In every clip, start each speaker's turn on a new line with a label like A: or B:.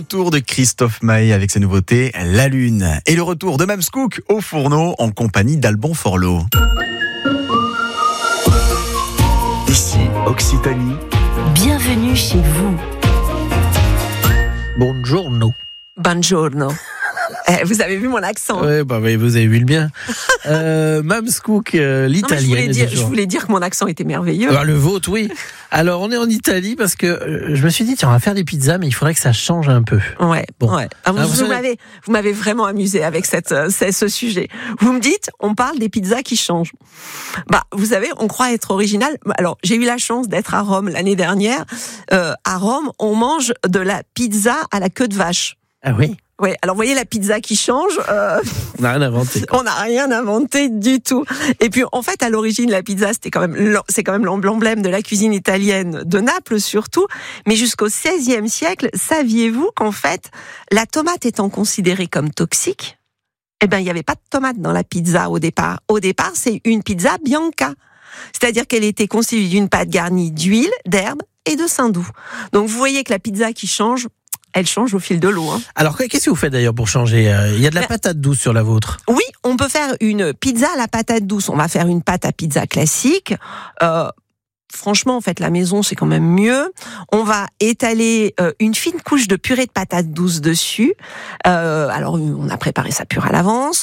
A: retour de Christophe Maé avec sa nouveauté La Lune. Et le retour de Mams Cook au fourneau en compagnie d'Alban Forlot. Ici, Occitanie.
B: Bienvenue chez vous.
C: Buongiorno.
B: Buongiorno. Vous avez vu mon accent?
C: Oui, vous avez vu le bien. Mams Cook, l'italienne.
B: Je voulais dire que mon accent était merveilleux.
C: Alors, le vôtre, oui. Alors, on est en Italie parce que je me suis dit, tiens, on va faire des pizzas, mais il faudrait que ça change un peu.
B: Ouais.
C: Bon.
B: Ouais. Alors, vous m'avez vraiment amusé avec ce sujet. Vous me dites, on parle des pizzas qui changent. Vous savez, on croit être original. Alors, j'ai eu la chance d'être à Rome l'année dernière. À Rome, on mange de la pizza à la queue de vache.
C: Ah oui?
B: Oui, alors vous voyez la pizza qui change.
C: On n'a rien inventé.
B: On n'a rien inventé du tout. Et puis en fait, à l'origine, la pizza, c'est quand même l'emblème de la cuisine italienne, de Naples surtout. Mais jusqu'au XVIe siècle, saviez-vous qu'en fait, la tomate étant considérée comme toxique, il n'y avait pas de tomate dans la pizza au départ. Au départ, c'est une pizza bianca. C'est-à-dire qu'elle était constituée d'une pâte garnie d'huile, d'herbe et de saindoux. Donc vous voyez que la pizza qui change, elle change au fil de l'eau.
C: Alors, qu'est-ce que vous faites d'ailleurs pour changer? Il y a de la patate douce sur la vôtre.
B: Oui, on peut faire une pizza à la patate douce. On va faire une pâte à pizza classique. Franchement, en fait, la maison, c'est quand même mieux. On va étaler une fine couche de purée de patates douces dessus. Alors, on a préparé sa purée à l'avance.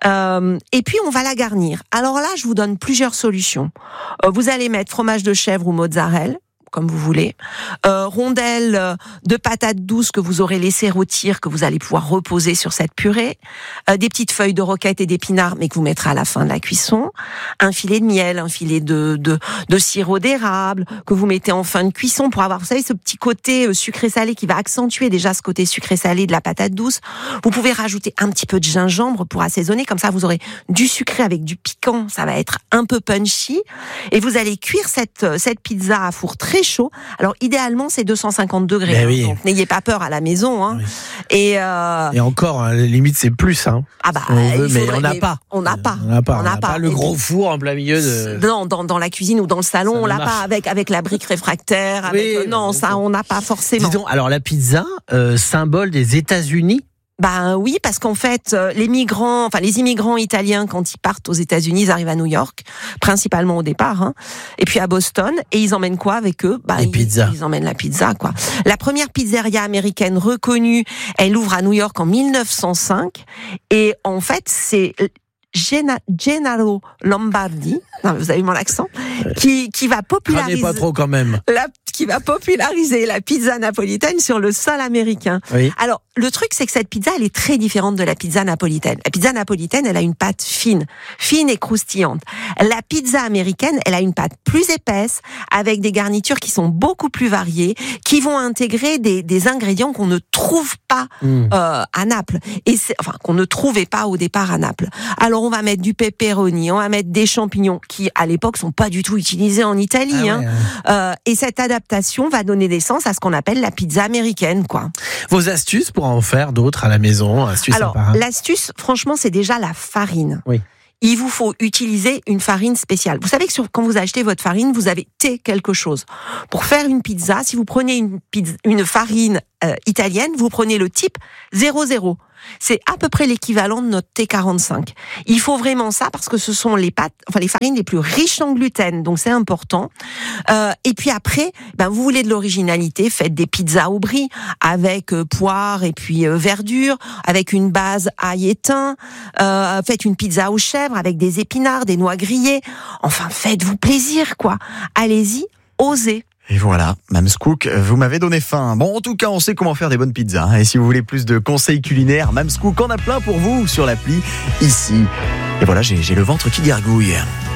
B: Et puis, on va la garnir. Alors là, je vous donne plusieurs solutions. Vous allez mettre fromage de chèvre ou mozzarella, comme vous voulez, rondelles de patates douces que vous aurez laissé rôtir, que vous allez pouvoir reposer sur cette purée, des petites feuilles de roquette et d'épinards, mais que vous mettrez à la fin de la cuisson, un filet de miel, un filet de sirop d'érable, que vous mettez en fin de cuisson pour avoir, vous savez, ce petit côté sucré-salé qui va accentuer déjà ce côté sucré-salé de la patate douce. Vous pouvez rajouter un petit peu de gingembre pour assaisonner, comme ça vous aurez du sucré avec du piquant, ça va être un peu punchy, et vous allez cuire cette pizza à four très chaud. Alors idéalement c'est 250 degrés.
C: Oui.
B: Donc n'ayez pas peur à la maison.
C: Oui.
B: Et
C: encore, limite c'est plus. Mais on n'a pas.
B: On n'a pas
C: le gros four en plein milieu de.
B: Non, dans la cuisine ou dans le salon, on l'a pas avec la brique réfractaire. On n'a pas forcément.
C: Dis donc, alors la pizza, symbole des États-Unis.
B: Oui, parce qu'en fait, les immigrants italiens, quand ils partent aux États-Unis, ils arrivent à New York, principalement au départ, et puis à Boston, et ils emmènent quoi avec eux? Ils emmènent la pizza, quoi. La première pizzeria américaine reconnue, elle ouvre à New York en 1905, et en fait, c'est Gennaro Lombardi, vous avez mon accent, qui va populariser.
C: Pas trop quand même.
B: Qui va populariser la pizza napolitaine sur le sol américain.
C: Oui.
B: Alors, le truc, c'est que cette pizza, elle est très différente de la pizza napolitaine. La pizza napolitaine, elle a une pâte fine et croustillante. La pizza américaine, elle a une pâte plus épaisse, avec des garnitures qui sont beaucoup plus variées, qui vont intégrer des ingrédients qu'on ne trouve pas à Naples, qu'on ne trouvait pas au départ à Naples. Alors, on va mettre du pepperoni, on va mettre des champignons qui, à l'époque, sont pas du tout utilisés en Italie. Et cette adaptation va donner naissance à ce qu'on appelle la pizza américaine, quoi.
C: Vos astuces pour en faire d'autres à la maison?
B: Alors, l'astuce, franchement, c'est déjà la farine.
C: Oui.
B: Il vous faut utiliser une farine spéciale. Vous savez que quand vous achetez votre farine, vous avez quelque chose. Pour faire une pizza, si vous prenez une farine italienne, vous prenez le type 00. C'est à peu près l'équivalent de notre T45. Il faut vraiment ça parce que ce sont les farines les plus riches en gluten, donc c'est important. Et puis après, vous voulez de l'originalité, faites des pizzas au brie avec poire et puis verdure, avec une base ail et thym. Faites une pizza aux chèvres avec des épinards, des noix grillées. Enfin, faites-vous plaisir, quoi. Allez-y, osez.
A: Et voilà, Mams Cook, vous m'avez donné faim. Bon, en tout cas, on sait comment faire des bonnes pizzas. Et si vous voulez plus de conseils culinaires, Mams Cook en a plein pour vous sur l'appli ici. Et voilà, j'ai le ventre qui gargouille.